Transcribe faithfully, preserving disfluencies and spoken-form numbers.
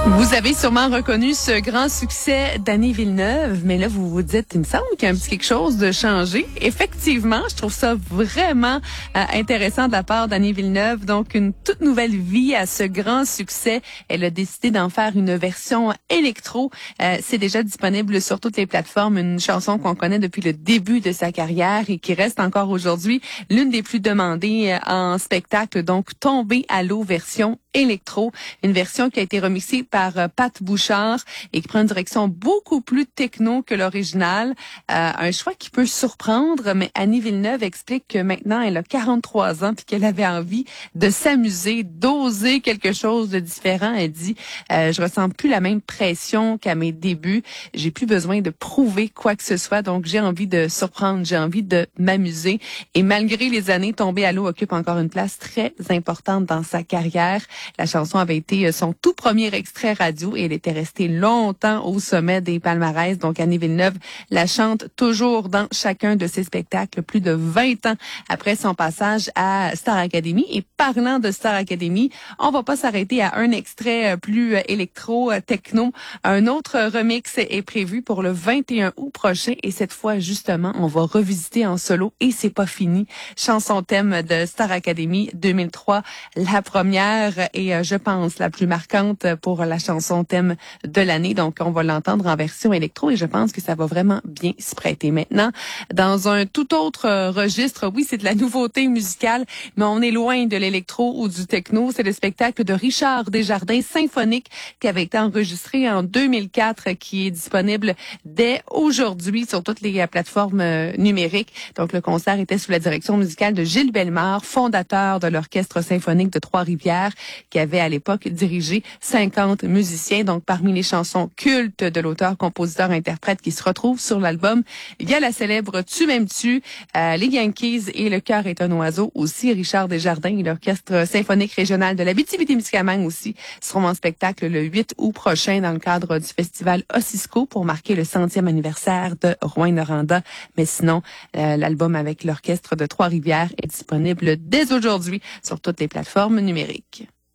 Vous avez sûrement reconnu ce grand succès d'Annie Villeneuve, mais là, vous vous dites, il me semble qu'il y a un petit quelque chose de changé. Effectivement, je trouve ça vraiment euh, intéressant de la part d'Annie Villeneuve. Donc, une toute nouvelle vie à ce grand succès. Elle a décidé d'en faire une version électro. Euh, c'est déjà disponible sur toutes les plateformes. Une chanson qu'on connaît depuis le début de sa carrière et qui reste encore aujourd'hui l'une des plus demandées euh, en spectacle. Donc, Tomber à l'eau version électro. Une version qui a été remixée par euh, Pat Bouchard et qui prend une direction beaucoup plus techno que l'original. Euh, un choix qui peut surprendre, mais Annie Villeneuve explique que maintenant, elle a quarante-trois ans puis qu'elle avait envie de s'amuser, d'oser quelque chose de différent. Elle dit, euh, je ressens plus la même pression qu'à mes débuts. J'ai plus besoin de prouver quoi que ce soit. Donc, j'ai envie de surprendre, j'ai envie de m'amuser. Et malgré les années, Tomber à l'eau occupe encore une place très importante dans sa carrière. La chanson avait été son tout premier extrait radio et elle était restée longtemps au sommet des palmarès. Donc, Annie Villeneuve la chante toujours dans chacun de ses spectacles, plus de vingt ans après son passage à Star Academy. Et parlant de Star Academy, on va pas s'arrêter à un extrait plus électro-techno. Un autre remix est prévu pour le vingt et un août prochain et cette fois, justement, on va revisiter en solo et c'est pas fini. Chanson thème de Star Academy deux mille trois, la première et euh, je pense la plus marquante pour la chanson thème de l'année. Donc, on va l'entendre en version électro et je pense que ça va vraiment bien se prêter. Maintenant, dans un tout autre euh, registre, oui, c'est de la nouveauté musicale, mais on est loin de l'électro ou du techno. C'est le spectacle de Richard Desjardins symphonique qui avait été enregistré en deux mille quatre, qui est disponible dès aujourd'hui sur toutes les euh, plateformes euh, numériques. Donc, le concert était sous la direction musicale de Gilles Bellemare, fondateur de l'Orchestre symphonique de Trois-Rivières, qui avait à l'époque dirigé cinquante musiciens. Donc, parmi les chansons cultes de l'auteur, compositeur, interprète qui se retrouvent sur l'album, il y a la célèbre Tu m'aimes-tu, euh, les Yankees et Le cœur est un oiseau aussi. Richard Desjardins et l'Orchestre symphonique régional de l'Abitibi-Témiscamingue aussi seront en spectacle le huit août prochain dans le cadre du festival Ossisco pour marquer le centième anniversaire de Rouyn-Noranda. Mais sinon, euh, l'album avec l'Orchestre de Trois-Rivières est disponible dès aujourd'hui sur toutes les plateformes numériques.